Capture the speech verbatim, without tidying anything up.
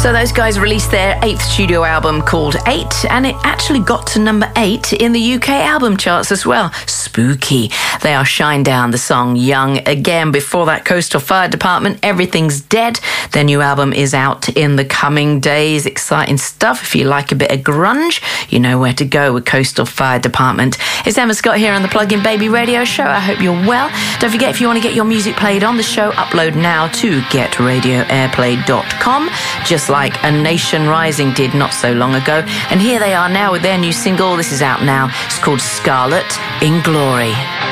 So those guys released their eighth studio album called Eight, and it actually got to number eight in the U K album charts as well. Spooky. They are Shinedown, the song Young Again. Before that, Coastal Fire Department, Everything's Dead. Their new album is out in the coming days. Exciting stuff. If you like a bit of grunge, you know where to go with Coastal Fire Department. It's Emma Scott here on the Plug-in Baby Radio Show. I hope you're well. Don't forget, if you want to get your music played on the show, upload now to get radio airplay dot com, just like A Nation Rising did not so long ago. And here they are now with their new single. This is out now. It's called Scarlet in Glory.